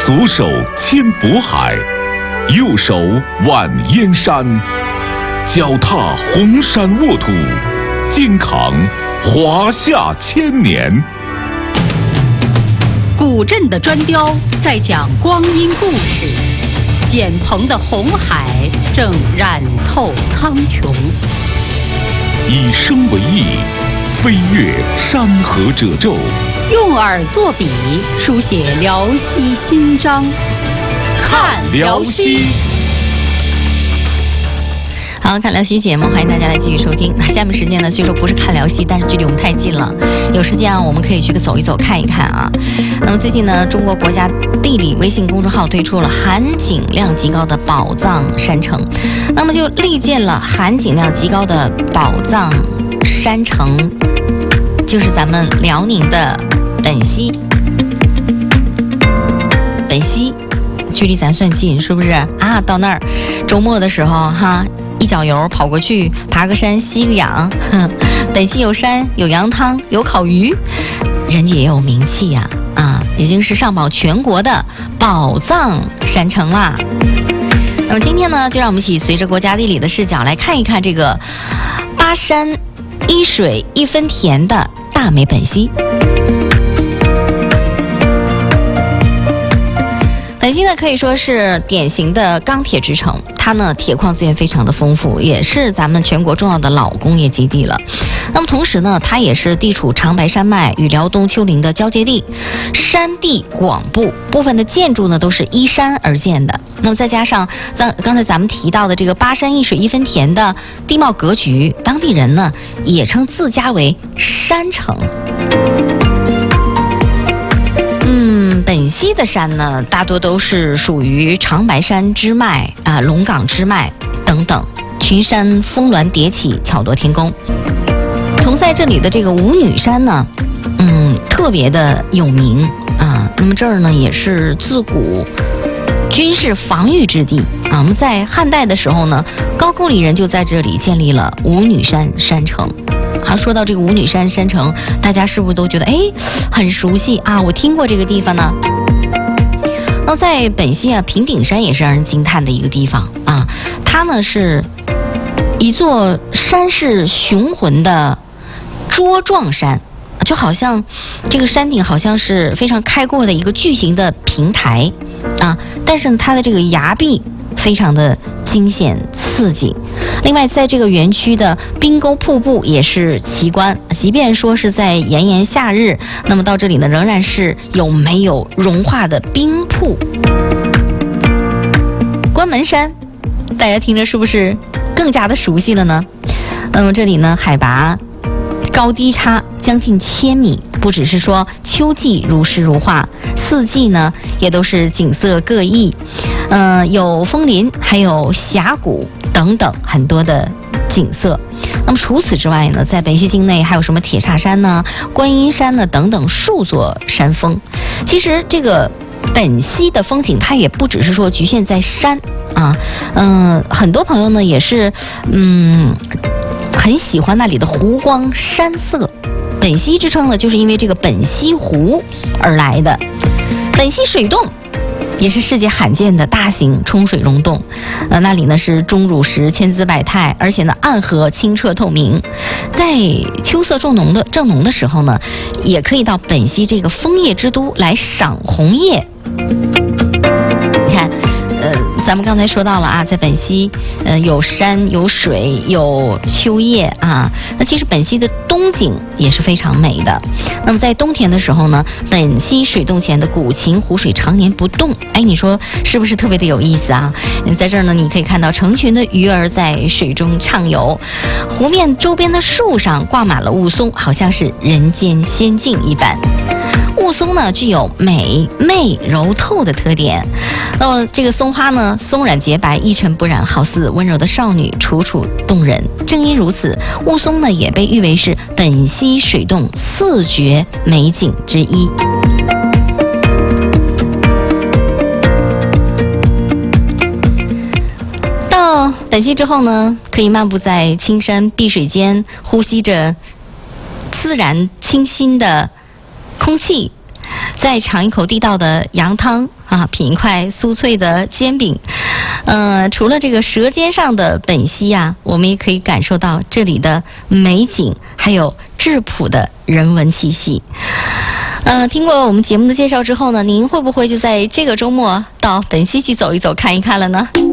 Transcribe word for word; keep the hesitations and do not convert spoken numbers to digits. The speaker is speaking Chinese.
左手牵渤海，右手挽燕山，脚踏红山沃土，肩扛华夏千年。 古镇的砖雕在讲光阴故事，简鹏的红海正染透苍穹。 以声为翼，飞越山河褶皱； 用耳作笔，书写辽西新章。看辽西。 好，看辽西节目，欢迎大家来继续收听。那下面时间呢，虽说不是看辽西，但是距离我们太近了，有时间啊，我们可以去个走一走，看一看啊。那么最近呢，中国国家地理微信公众号推出了含景量极高的宝藏山城，那么就力荐了含景量极高的宝藏山城，就是咱们辽宁的本溪。本溪距离咱算近，是不是啊？到那儿周末的时候哈。一脚油跑过去，爬个山，吸个氧。本溪有山，有羊汤，有烤鱼，人家也有名气呀、啊！啊，已经是上榜全国的宝藏山城啦。那么今天呢，就让我们一起随着国家地理的视角来看一看这个八山一水一分田的大美本溪。本溪呢可以说是典型的钢铁之城，它呢铁矿资源非常的丰富，也是咱们全国重要的老工业基地了。那么同时呢，它也是地处长白山脉与辽东丘陵的交界地，山地广布，部分的建筑呢都是依山而建的。那么再加上咱刚才咱们提到的这个八山一水一分田的地貌格局，当地人呢也称自家为山城。嗯，本溪的山呢，大多都是属于长白山支脉啊、龙岗支脉等等，群山峰峦叠起，巧夺天工。同在这里的这个舞女山呢，嗯，特别的有名啊。那么这儿呢，也是自古军事防御之地啊。我们在汉代的时候呢，高句丽人就在这里建立了舞女山山城。啊，说到这个舞女山山城，大家是不是都觉得哎很熟悉啊？我听过这个地方呢。那在本溪啊，平顶山也是让人惊叹的一个地方啊。它呢是一座山势雄浑的桌状山，就好像这个山顶好像是非常开阔的一个巨型的平台啊，但是呢，它的这个崖壁非常的惊险刺激。另外，在这个园区的冰沟瀑布也是奇观，即便说是在炎炎夏日，那么到这里呢，仍然是有没有融化的冰瀑。关门山，大家听着是不是更加的熟悉了呢？那么这里呢，海拔高低差将近千米，不只是说秋季如诗如画，四季呢也都是景色各异，呃，有枫林，还有峡谷等等很多的景色。那么除此之外呢，在本溪境内还有什么铁叉山呢、观音山呢等等数座山峰。其实这个本溪的风景它也不只是说局限在山啊，嗯、呃，很多朋友呢也是嗯。很喜欢那里的湖光山色，本溪之称呢，就是因为这个本溪湖而来的。本溪水洞也是世界罕见的大型冲水溶洞，呃，那里呢是钟乳石千姿百态，而且呢暗河清澈透明。在秋色正浓的正浓的时候呢，也可以到本溪这个枫叶之都来赏红叶。你看。呃，咱们刚才说到了啊，在本溪，呃，有山有水有秋叶啊。那其实本溪的冬景也是非常美的。那么在冬天的时候呢，本溪水洞前的古琴湖水常年不动，哎，你说是不是特别的有意思啊？在这儿呢，你可以看到成群的鱼儿在水中畅游，湖面周边的树上挂满了雾凇，好像是人间仙境一般。雾凇呢具有美媚柔透的特点，那么这个松花呢松软洁白，一尘不染，好似温柔的少女，楚楚动人。正因如此，雾凇呢也被誉为是本溪水洞四绝美景之一。到本溪之后呢，可以漫步在青山碧水间，呼吸着自然清新的空气， 再尝一口地道的羊汤啊，品一块酥脆的煎饼。呃，除了这个舌尖上的本溪啊，我们也可以感受到这里的美景，还有质朴的人文气息。呃，听过我们节目的介绍之后呢，您会不会就在这个周末到本溪去走一走、看一看了呢？